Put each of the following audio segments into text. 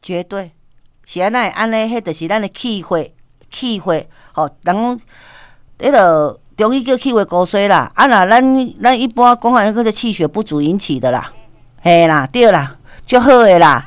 绝对是安那安尼，迄就是咱的气血，吼，人迄个中医叫气血高衰啦。啊，那咱一般讲话，迄个气血不足引起的啦，嘿啦，对啦，就好的啦。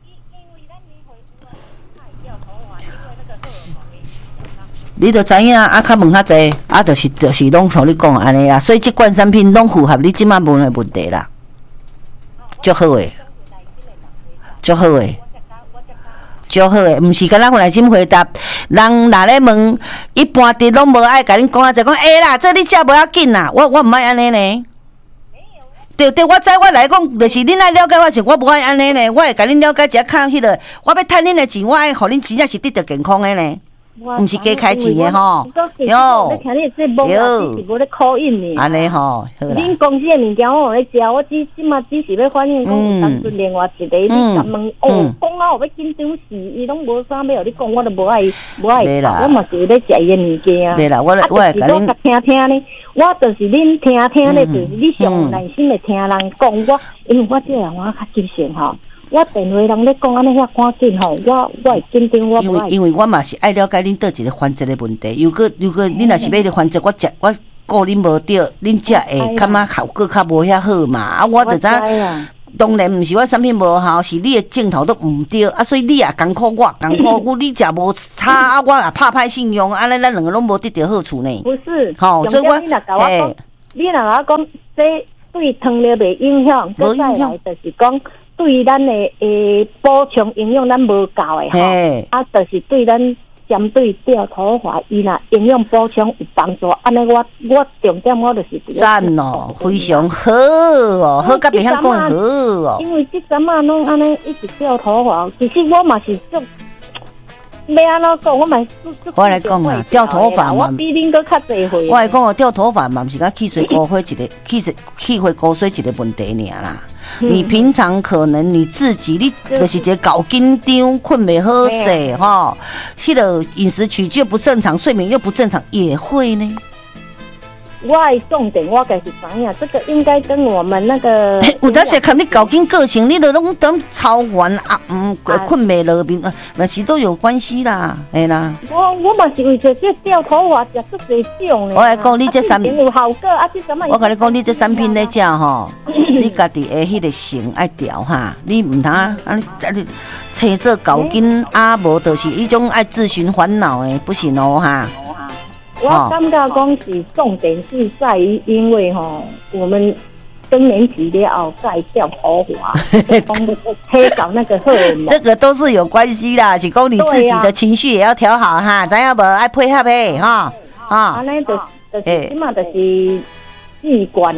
你就知影啊，较问较济，啊，就是拢像你讲安尼啊，所以即款产品拢符合你即马问的问题啦，足好诶，足好诶，足好诶，毋是敢若后来怎回答？人若咧问，一般伫拢无爱甲恁讲啊，就讲啦，这你食无要紧啦，我毋爱安尼呢。对，我知我来讲，就是恁爱了解我，是我无爱安尼呢，我会甲恁了解一下看迄个，我要趁恁的钱，我爱互恁真正是得到健康的呢。毋是加开钱的吼， 哟，是无咧考印呢。 安尼吼， 恁公司的物件我有咧食，我即马只是要反映讲，当初另外一个你甲问哦，讲啊，有要紧张死，伊拢无啥要你讲，我都无爱，我嘛是有咧食伊的物件。 对啦，我会甲恁听呢，我就是恁听咧，就是你上耐心的听人讲，因为我这人我较谨慎吼。我电话人咧讲安尼遐赶紧吼，我会紧张，我因为我嘛是爱了解恁倒一个原则的问题。如果恁若是要个原则，我顾恁无对，恁食会感觉效果较无遐好嘛。啊，我就知，当然毋是我产品无效，是你的镜头都毋对啊，所以你也艰苦，我艰苦，你食无差啊，我也拍歹信用，安尼咱两个拢无得到好处呢。 不是， 吼，所以我你若甲我讲，这对糖尿病影响，再来就是讲。对咱的补充营养咱无够的吼，啊，就是对咱针对掉头发，伊若营养补充有帮助。安尼我重点我就是赞哦，非常好哦，好甲别人讲好哦。 因为即阵啊，拢安尼一直掉头发，其实我嘛是足。要安怎讲？ 我来讲啦，掉头发嘛， 我比恁搁较侪岁。 我来讲哦，掉头发嘛，毋是甲气血高血一个气血高水一个问题尔啦。你平常可能你自己，你就是一个搞紧张、困袂好势吼，迄个饮食取决不正常，睡眠又不正常，也会呢。 我的重点我就是知影，这个应该跟我们那个有当时看你搞紧个性，你都拢等超烦啊，困袂落面，那是都有关系啦，哎啦。 我嘛是为着这掉头发食出侪种的。 我来讲，你这产品有效果啊！这什么？ 我跟你讲，你这产品咧食吼，你家己的迄个性爱调哈，你唔通啊，找做搞紧啊，无就是一种爱自寻烦恼的，不行哦哈。 我感觉讲是重点是在于，因为我们更年期了后再掉头发，推搞那个荷尔蒙， 这个都是有关系啦。是讲你自己的情绪也要调好哈，知影无？爱配合的哈安尼就是起码就是4罐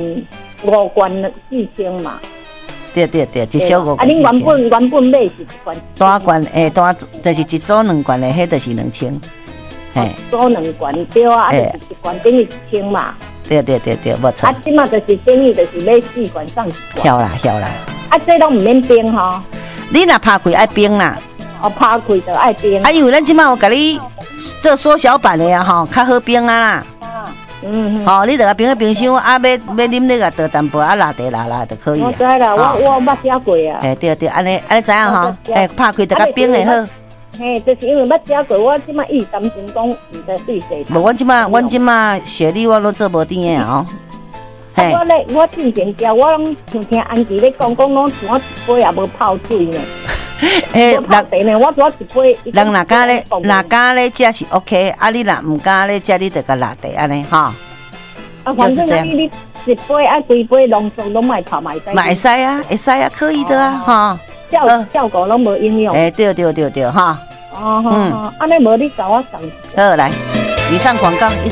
5罐4千嘛。 对，一小5罐。 恁原本买是1罐。 大罐大就是一组2罐的，迄就是2000。 组2罐对啊，就是1罐等于1000嘛。对， 无错。 即马就是等于就是买4罐送1罐。 晓啦。 这拢唔免冰吼。你若拍开爱冰啦。 拍开就爱冰。 因为咱即马有甲你做缩小版的呀吼，较好冰啊啦。你著甲冰喺冰箱，要啉那个倒淡薄拉茶拉就可以。 我知啦，我捌食过啊。 对，安尼知影吼？拍开就甲冰的好。 就是因为捌食过，我即马一直担心讲唔知对谁。 无，阮即马雪莉我都做无甜的哦。 我之前食，我拢听安琪咧讲拢我一杯也无泡水呢。泡茶呢，我一杯。 人若敢咧食是 OK， 啊你若唔敢咧食，你就甲拉茶安尼哈。 反正你一杯规杯浓缩拢卖泡买使。 会使啊，可以的啊哈。 效果拢无应用。 对哈。 安尼无你找我讲。 好来，以上广告。